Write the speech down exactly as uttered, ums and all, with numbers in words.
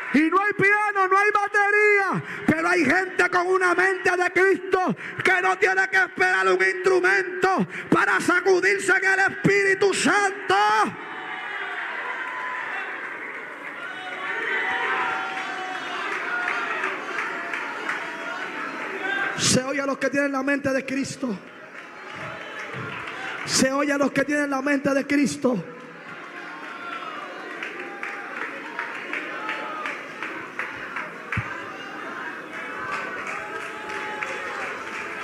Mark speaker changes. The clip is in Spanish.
Speaker 1: Y no hay piano, no hay batería, pero hay gente con una mente de Cristo que no tiene que esperar un instrumento para sacudirse en el Espíritu Santo. Se oye a los que tienen la mente de Cristo. Se oye a los que tienen la mente de Cristo.